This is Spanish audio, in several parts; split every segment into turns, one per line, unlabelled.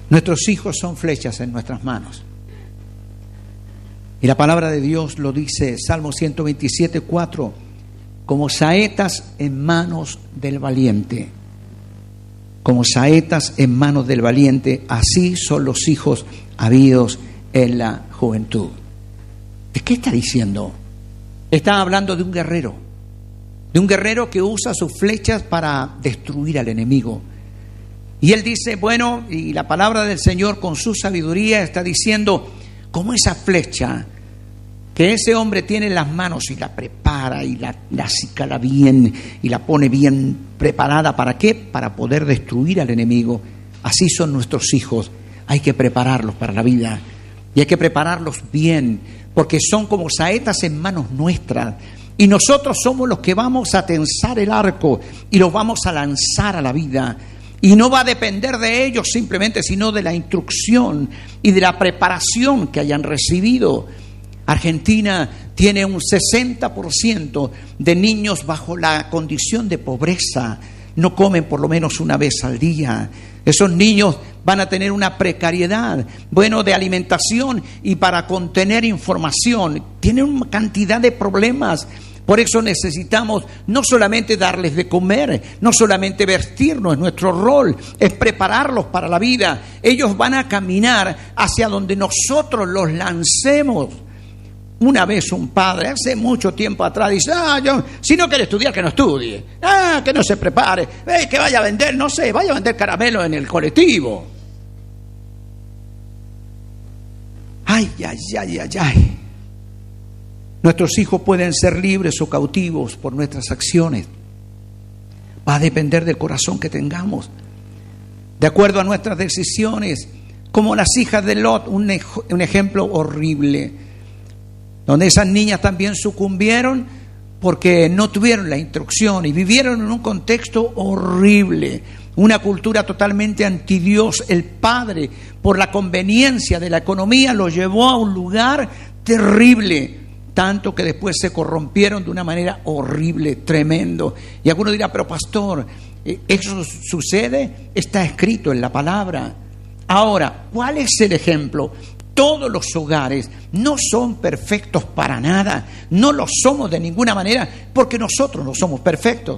Nuestros hijos son flechas en nuestras manos. Y la palabra de Dios lo dice, Salmo 127:4, como saetas en manos del valiente. Como saetas en manos del valiente, así son los hijos habidos en la juventud. ¿De qué está diciendo? Está hablando de un guerrero que usa sus flechas para destruir al enemigo. Y él dice, bueno, y la palabra del Señor con su sabiduría está diciendo, como esa flecha que ese hombre tiene en las manos y la prepara y la acicala bien y la pone bien preparada, ¿para qué? Para poder destruir al enemigo. Así son nuestros hijos, hay que prepararlos para la vida y hay que prepararlos bien, porque son como saetas en manos nuestras y nosotros somos los que vamos a tensar el arco y los vamos a lanzar a la vida. Y no va a depender de ellos simplemente, sino de la instrucción y de la preparación que hayan recibido. Argentina tiene un 60% de niños bajo la condición de pobreza. No comen por lo menos una vez al día. Esos niños van a tener una precariedad, de alimentación y para contener información. Tienen una cantidad de problemas. Por eso necesitamos no solamente darles de comer, no solamente vestirnos, es nuestro rol, es prepararlos para la vida. Ellos van a caminar hacia donde nosotros los lancemos. Una vez un padre, hace mucho tiempo atrás, dice, si no quiere estudiar, que no estudie, que no se prepare, que vaya a vender, vaya a vender caramelo en el colectivo. Ay. Nuestros hijos pueden ser libres o cautivos por nuestras acciones. Va a depender del corazón que tengamos, de acuerdo a nuestras decisiones, como las hijas de Lot, un ejemplo horrible, donde esas niñas también sucumbieron porque no tuvieron la instrucción y vivieron en un contexto horrible, una cultura totalmente antidios. El padre, por la conveniencia de la economía, los llevó a un lugar terrible, tanto que después se corrompieron de una manera horrible, tremendo. Y alguno dirá, pero pastor, ¿eso sucede? Está escrito en la palabra. Ahora, ¿cuál es el ejemplo? Todos los hogares no son perfectos para nada, no lo somos de ninguna manera, porque nosotros no somos perfectos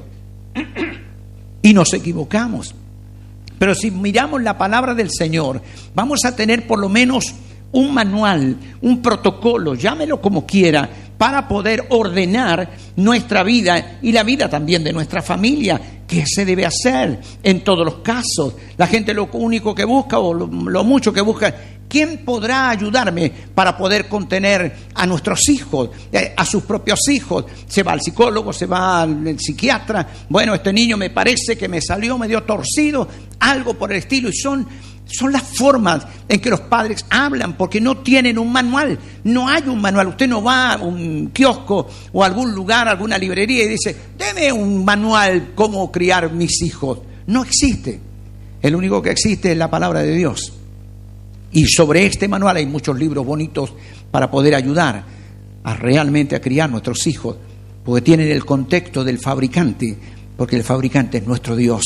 y nos equivocamos. Pero si miramos la palabra del Señor, vamos a tener por lo menos un manual, un protocolo, llámelo como quiera, para poder ordenar nuestra vida y la vida también de nuestra familia. ¿Qué se debe hacer en todos los casos? La gente lo único que busca, o lo mucho que busca, ¿quién podrá ayudarme para poder contener a nuestros hijos, a sus propios hijos? Se va al psicólogo, se va al psiquiatra. Bueno, este niño me parece que me salió medio torcido, algo por el estilo. Y son las formas en que los padres hablan, porque no tienen un manual. No hay un manual. Usted no va a un kiosco o a algún lugar, a alguna librería y dice, deme un manual cómo criar mis hijos. No existe. El único que existe es la palabra de Dios. Y sobre este manual hay muchos libros bonitos para poder ayudar realmente a criar nuestros hijos, porque tienen el contexto del fabricante, porque el fabricante es nuestro Dios.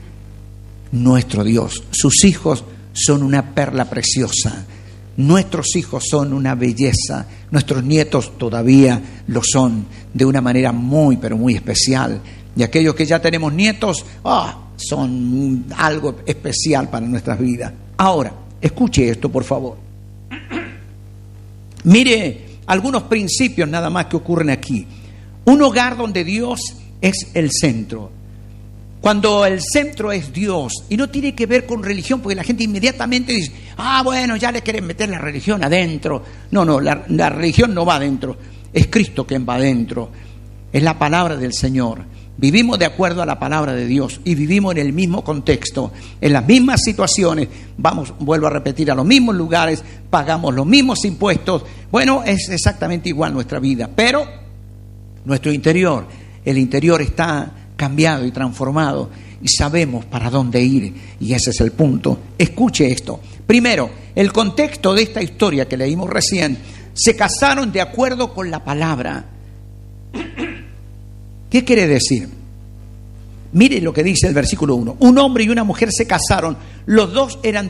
Nuestro Dios. Sus hijos son una perla preciosa. Nuestros hijos son una belleza. Nuestros nietos todavía lo son de una manera muy, pero muy especial. Y aquellos que ya tenemos nietos, son algo especial para nuestras vidas. Ahora, escuche esto, por favor. Mire algunos principios nada más que ocurren aquí. Un hogar donde Dios es el centro. Cuando el centro es Dios, y no tiene que ver con religión, porque la gente inmediatamente dice, ya le quieren meter la religión adentro. No, la religión no va adentro, es Cristo quien va adentro, es la palabra del Señor. Vivimos de acuerdo a la palabra de Dios y vivimos en el mismo contexto, en las mismas situaciones, vuelvo a repetir, a los mismos lugares, pagamos los mismos impuestos. Bueno, es exactamente igual nuestra vida, pero nuestro interior, el interior está cambiado y transformado y sabemos para dónde ir, y ese es el punto. Escuche esto. Primero, el contexto de esta historia que leímos recién, se casaron de acuerdo con la palabra. ¿Qué quiere decir? Mire lo que dice el versículo 1. Un hombre y una mujer se casaron, los dos eran